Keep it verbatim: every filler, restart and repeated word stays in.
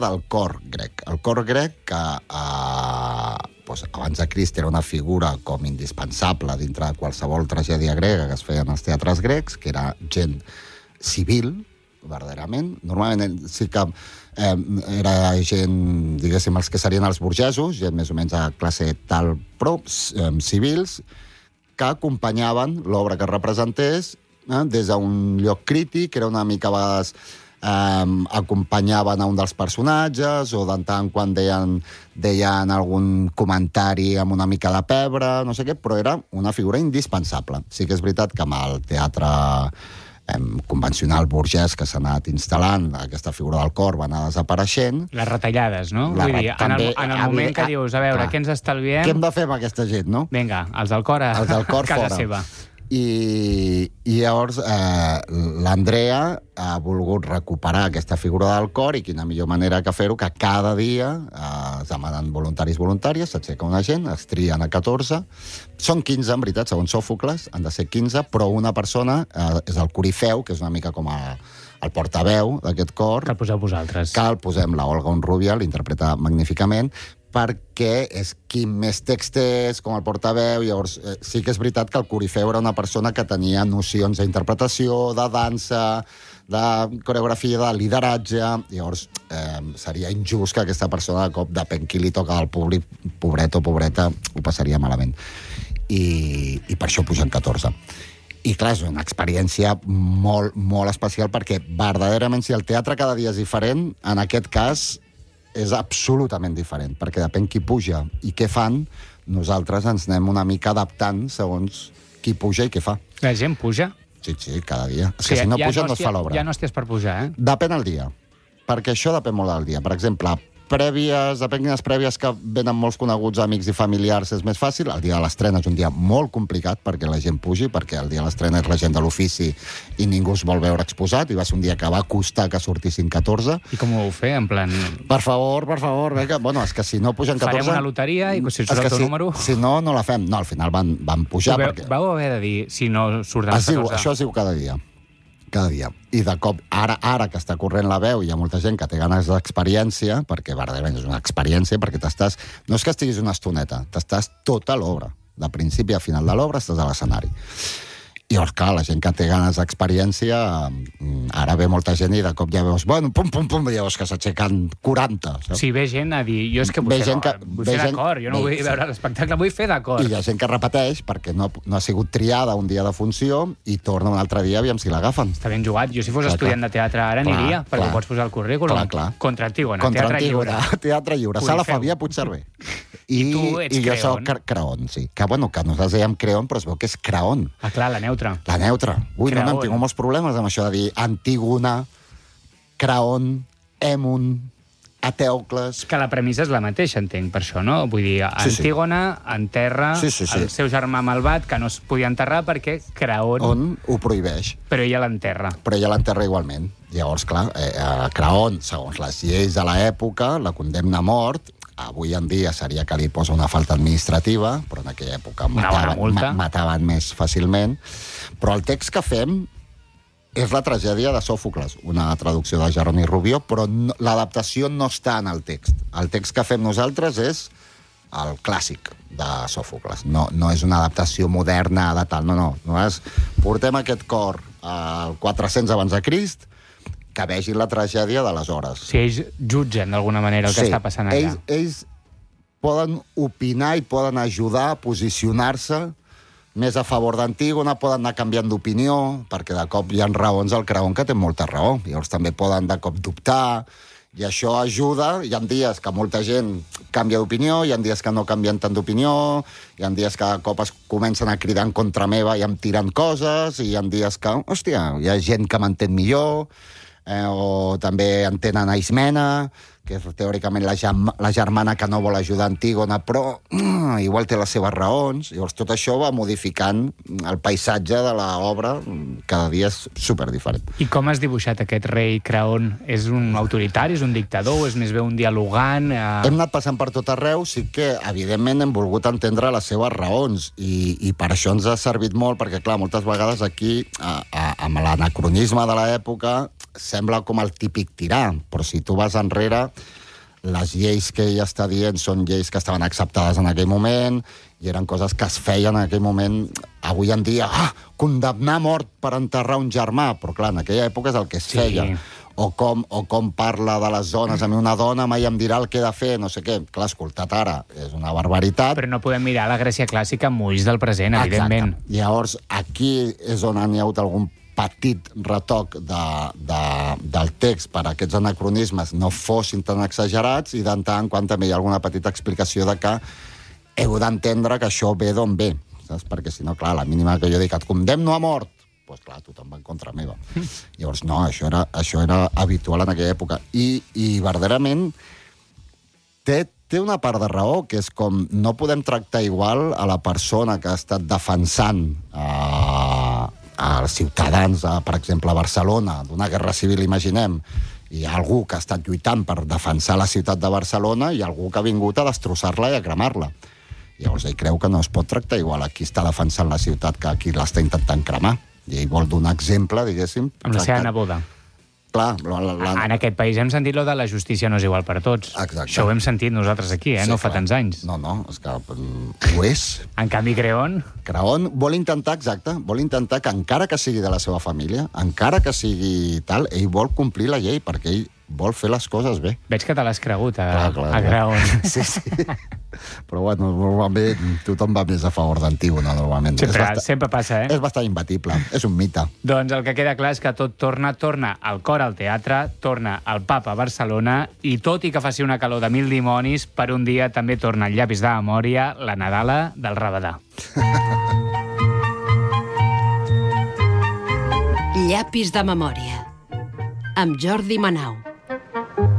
del cor grec. El cor grec, que eh, doncs, abans de Crist era una figura com indispensable dintre de qualsevol tragèdia grega que es feia en els teatres grecs, que era gent civil, verdaderament. Normalment sí que eh, era gent, diguéssim, els que serien els burgesos, gent més o menys de classe tal, però eh, civils, que acompanyaven l'obra que representés eh, des d'un lloc crític, era una mica a vegades Um, acompanyaven a un dels personatges o de tant en quan deien, deien algun comentari amb una mica de pebre, no sé què, però era una figura indispensable. Sí que és veritat que amb el teatre um, convencional burgès que s'ha anat instal·lant, aquesta figura del cor va anar desapareixent. Les retallades, no? La, Vull dir, també, en el, en el moment que dius, a veure, clar, què ens estalviem... Què hem de fer amb aquesta gent, no? Vinga, els del cor a, els del cor a casa fora. seva. I, i llavors eh, l'Andrea ha volgut recuperar aquesta figura del cor i quina millor manera que fer-ho que cada dia eh, es demanen voluntaris voluntàries, s'aixeca una gent, es trien a catorze, són quinze en veritat, segons Sòfocles, han de ser quinze, però una persona eh, és el corifeu, que és una mica com a, el portaveu d'aquest cor. Que el poseu vosaltres. Que el posem, la Olga Honrubia, l'interpreta magníficament, perquè és qui més text és, com el portaveu, llavors eh, sí que és veritat que el corifeu era una persona que tenia nocions d'interpretació, de dansa, de coreografia, de lideratge, llavors eh, seria injust que aquesta persona de cop depèn qui li toca al públic, pobret o pobreta, ho passaria malament. I, i per això pugen catorze. I clar, és una experiència molt, molt especial perquè verdaderament si el teatre cada dia és diferent, en aquest cas és absolutament diferent, perquè depèn qui puja i què fan, nosaltres ens anem una mica adaptant segons qui puja i què fa. La gent puja? Sí, sí, cada dia. És sí, que si no ja puja no, no es fa l'obra. Ja no estàs per pujar, eh? Depèn el dia, perquè això depèn molt del dia. Per exemple, prèvies, depèn quines prèvies que venen molts coneguts amics i familiars és més fàcil. El dia de l'estrena és un dia molt complicat perquè la gent pugi, perquè el dia de l'estrena és la gent de l'ofici i ningú es vol veure exposat, i va ser un dia que va costar que sortissin catorze. I com ho vau fer? En plan... Per favor, per favor, vinga. Bueno, és que si no pugen catorze... Farem una loteria i si surt el teu si, número... Si no, no la fem. No, al final van, van pujar veu, perquè... Vau haver de dir si no surten els catorze. Això es diu cada dia. Cada dia. I de cop, ara, ara que està corrent la veu, hi ha molta gent que té ganes d'experiència, perquè verdaderament és una experiència, perquè t'estàs... No és que estiguis una estoneta, t'estàs tota l'obra. De principi a final de l'obra estàs a l'escenari. I llavors, clar, la gent que té ganes d'experiència, ara ve molta gent i de cop ja veus, bueno, pum, pum, pum, i llavors que s'aixequen quaranta. Saps? Sí, ve gent a dir, jo és que vull ve fer, que, vull fer d'acord, jo no vull veure l'espectacle, vull fer d'acord. I hi ha gent que repeteix perquè no, no ha sigut triada un dia de funció i torna un altre dia, aviam si l'agafen. Està ben jugat. Jo si fos clar, estudiant clar. de teatre ara clar, aniria, perquè clar. ho pots posar al currículum. Clar, clar. Contra Antígona, Contra teatre Antígona, lliure. Teatre lliure. Sala Fabià Puigcerver. I, I tu ets I jo Creon. soc Creon, sí. Que, bueno, que nosaltres dèiem Creon, però es veu que és Creon. Ah, clar, la neutra. La neutra. Ui, Creon. no, no, tinc molts problemes amb això de dir Antígona, Creon, Èmon, Atèocles... Que la premissa és la mateixa, entenc, per això, no? Vull dir, Antígona sí, sí. enterra sí, sí, sí. el seu germà malvat, que no es podia enterrar perquè Creon... On ho prohibeix. Però ella l'enterra. Però ella l'enterra igualment. Llavors, clar, eh, Creon, segons les lleis de l'època, la condemna a mort. Avui en dia seria que li posa una falta administrativa, però en aquella època mataven, ma mataven més fàcilment. Però el text que fem és la tragèdia de Sòfocles, una traducció de Jeroni Rubió, però no, l'adaptació no està en el text. El text que fem nosaltres és el clàssic de Sòfocles. No, no és una adaptació moderna de tal, no, no. no és, portem aquest cor al quatre-cents abans de Crist, que vegin la tragèdia d'aleshores. Si ells jutgen d'alguna manera el sí, que està passant allà. Ells, ells poden opinar i poden ajudar a posicionar-se més a favor d'Antígona, poden anar canviant d'opinió, perquè de cop hi ha raons al Creon que té molta raó. Llavors també poden de cop dubtar, i això ajuda. Hi ha dies que molta gent canvia d'opinió, hi ha dies que no canvien tant d'opinió, hi ha dies que de cop es comencen a cridar en contra meva i em tiren coses, i hi ha dies que, hòstia, hi ha gent que m'entén millor, eh, o també entenen a Ismena, que és teòricament la, germ la germana que no vol ajudar Antígona, però mm, igual té les seves raons. Llavors tot això va modificant el paisatge de l'obra, cada dia és superdiferent. I com has dibuixat aquest rei Creon? És un autoritari, és un dictador, és més bé un dialogant? Eh... Hem anat passant per tot arreu, sí que evidentment hem volgut entendre les seves raons, i, i per això ens ha servit molt, perquè clar, moltes vegades aquí, a, a, amb l'anacronisme de l'època, sembla com el típic tirà, però si tu vas enrere, les lleis que ell està dient són lleis que estaven acceptades en aquell moment i eren coses que es feien en aquell moment. Avui en dia, ah, condemnar a mort per enterrar un germà, però clar, en aquella època és el que es Sí. feia. O com, o com parla de les dones. A mi una dona mai em dirà el que he de fer, no sé què. Clar, escoltat ara, és una barbaritat. Però no podem mirar la Grècia clàssica amb ulls del present, evidentment. Exacte. Llavors, aquí és on hi ha hagut algun petit retoc de, de, del text per a aquests anacronismes no fossin tan exagerats i d'en tant en quant també hi ha alguna petita explicació de que heu d'entendre que això ve d'on ve, saps? Perquè si no, clar, la mínima que jo dic et condemno a mort, doncs pues, clar, tothom va en contra meva. Llavors, no, això era, això era habitual en aquella època. I, i verdaderament té, té una part de raó, que és com no podem tractar igual a la persona que ha estat defensant eh, als ciutadans, a, per exemple, a Barcelona, d'una guerra civil, imaginem. Hi ha algú que ha estat lluitant per defensar la ciutat de Barcelona i algú que ha vingut a destrossar-la i a cremar-la. Llavors ell creu que no es pot tractar igual a qui està defensant la ciutat que a qui l'està intentant cremar. I ell vol donar exemple, diguéssim. Amb la seva neboda. Clar, la, la, la... En aquest país hem sentit lo de la justícia no és igual per tots. Exacte. Això ho hem sentit nosaltres aquí, eh? Sí, no fa clar. tants anys. No, no, és que mm, ho és. En canvi, Creon... Creon vol intentar, exacte, vol intentar que encara que sigui de la seva família, encara que sigui tal, ell vol complir la llei, perquè ell vol fer les coses bé. Veig que te l'has cregut, a, Clar, clar, a clar. Creon. Sí, sí. Però bueno, normalment tothom va més a favor d'Antígona, normalment. Sempre, És bastant, sempre passa, eh? és bastant imbatible, és un mite. Doncs el que queda clar és que tot torna, torna al cor al teatre, torna al Papa a Barcelona, i tot i que faci una calor de mil dimonis, per un dia també torna al llapis de memòria la Nadala del Rabadà. Llapis de memòria, amb Jordi Manau.